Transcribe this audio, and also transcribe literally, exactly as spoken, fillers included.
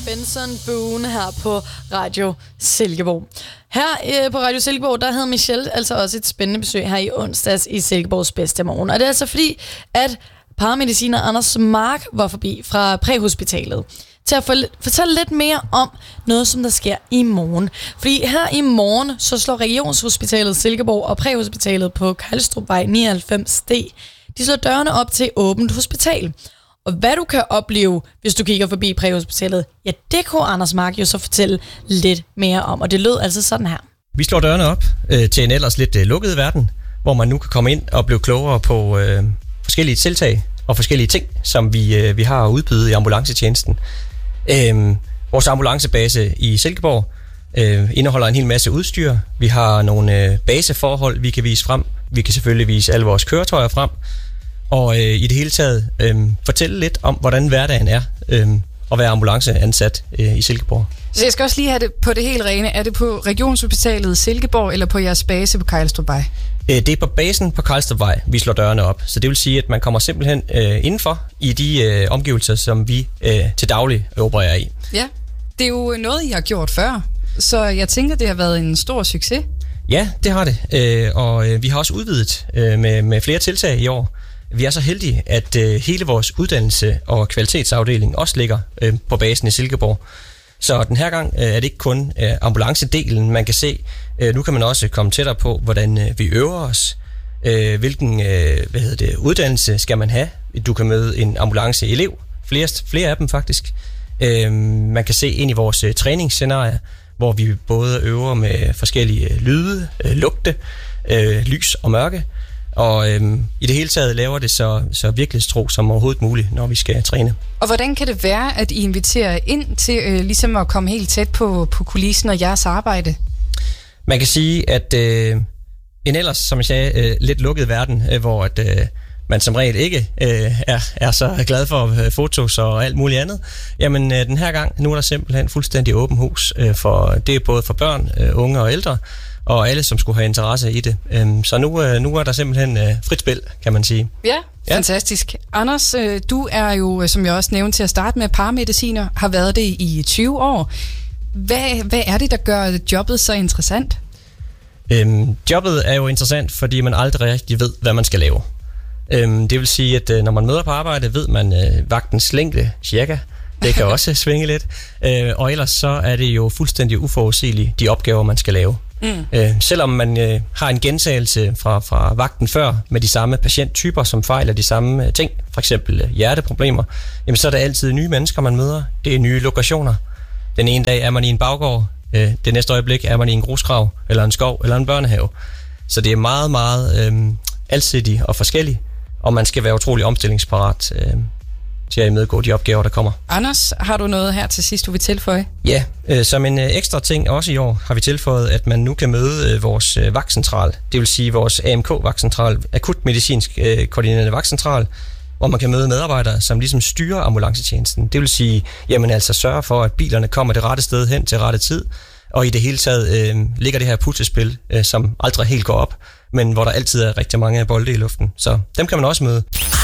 Benson Boone her på Radio Silkeborg. Her øh, på Radio Silkeborg, der havde Michelle altså også et spændende besøg her i onsdags i Silkeborgs bedste morgen. Og det er altså fordi, at paramediciner Anders Mark var forbi fra præhospitalet til at fortælle lidt mere om noget, som der sker i morgen. Fordi her i morgen, så slår Regionshospitalet Silkeborg og præhospitalet på Kejlstrupvej nioghalvfems D, de slår dørene op til åbent hospital. Og hvad du kan opleve, hvis du kigger forbi præhospitalet, ja, det kunne Anders Mark jo så fortælle lidt mere om. Og det lød altså sådan her. Vi slår dørene op øh, til en ellers lidt øh, lukket verden, hvor man nu kan komme ind og blive klogere på øh, forskellige tiltag og forskellige ting, som vi, øh, vi har at udbyde i ambulancetjenesten. Øh, vores ambulancebase i Silkeborg øh, indeholder en hel masse udstyr. Vi har nogle øh, baseforhold, vi kan vise frem. Vi kan selvfølgelig vise alle vores køretøjer frem. Og øh, i det hele taget øh, fortælle lidt om, hvordan hverdagen er øh, at være ambulanceansat øh, i Silkeborg. Så jeg skal også lige have det på det helt rene. Er det på Regionshospitalet Silkeborg eller på jeres base på Kejlstrupvej? Øh, det er på basen på Kejlstrupvej, vi slår dørene op. Så det vil sige, at man kommer simpelthen øh, indenfor i de øh, omgivelser, som vi øh, til daglig opererer i. Ja, det er jo noget, I har gjort før. Så jeg tænker, det har været en stor succes. Ja, det har det. Øh, og øh, vi har også udvidet øh, med, med flere tiltag i år. Vi er så heldige, at øh, hele vores uddannelse og kvalitetsafdeling også ligger øh, på basen i Silkeborg. Så den her gang øh, er det ikke kun øh, ambulancedelen, man kan se. Øh, nu kan man også komme tættere på, hvordan øh, vi øver os. Øh, hvilken øh, hvad hedder det, uddannelse skal man have? Du kan møde en ambulanceelev. Flere, flere af dem faktisk. Øh, man kan se ind i vores øh, træningsscenarier, hvor vi både øver med forskellige øh, lyde, øh, lugte, øh, lys og mørke. Og øhm, i det hele taget laver det så, så virkelighedstro som overhovedet muligt, når vi skal træne. Og hvordan kan det være, at I inviterer ind til øh, ligesom at komme helt tæt på, på kulissen og jeres arbejde? Man kan sige, at øh, en ellers, som jeg sagde, øh, lidt lukket verden, øh, hvor at, øh, man som regel ikke øh, er, er så glad for øh, fotos og alt muligt andet, jamen øh, den her gang, nu er der simpelthen fuldstændig åben hus. Øh, for, det er både for børn, øh, unge og ældre, og alle, som skulle have interesse i det. Så nu, nu er der simpelthen frit spil, kan man sige. Ja, ja, fantastisk. Anders, du er jo, som jeg også nævnte til at starte med, paramediciner, har været det i tyve år. Hvad, hvad er det, der gør jobbet så interessant? Øhm, jobbet er jo interessant, fordi man aldrig rigtig ved, hvad man skal lave. Øhm, det vil sige, at når man møder på arbejde, ved man øh, vagtens længde, cirka. Det kan også svinge lidt. Øh, og ellers så er det jo fuldstændig uforudsigeligt, de opgaver, man skal lave. Mm. Øh, selvom man øh, har en gentagelse fra, fra vagten før med de samme patienttyper, som fejler de samme øh, ting, for eksempel øh, hjerteproblemer, jamen så er der altid nye mennesker, man møder. Det er nye lokationer. Den ene dag er man i en baggård, øh, det næste øjeblik er man i en grusgrav, eller en skov, eller en børnehave. Så det er meget, meget øh, alsidigt og forskelligt, og man skal være utrolig omstillingsparat øh, til at imødegå de opgaver, der kommer. Anders, har du noget her til sidst, du vil tilføje? Ja, øh, som en øh, ekstra ting også i år har vi tilføjet, at man nu kan møde øh, vores øh, vagtcentral, det vil sige vores A M K-vagtcentral, akutmedicinsk øh, koordinerende vagtcentral, hvor man kan møde medarbejdere, som ligesom styrer ambulancetjenesten. Det vil sige, jamen altså sørge for, at bilerne kommer det rette sted hen til rette tid, og i det hele taget øh, ligger det her puslespil, øh, som aldrig helt går op, men hvor der altid er rigtig mange bolde i luften. Så dem kan man også møde.